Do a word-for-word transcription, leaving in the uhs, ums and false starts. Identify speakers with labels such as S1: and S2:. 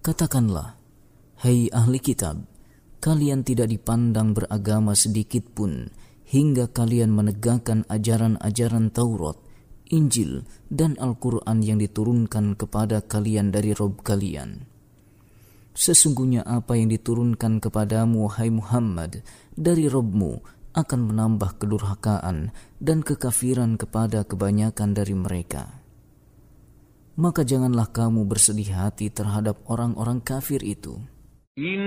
S1: Katakanlah, hai ahli kitab, kalian tidak dipandang beragama sedikit pun hingga kalian menegakkan ajaran-ajaran Taurat, Injil, dan Al-Quran yang diturunkan kepada kalian dari Rabb kalian. Sesungguhnya apa yang diturunkan kepadamu, wahai Muhammad, dari Rabb-mu akan menambah kedurhakaan dan kekafiran kepada kebanyakan dari mereka. Maka janganlah kamu bersedih hati terhadap orang-orang kafir itu.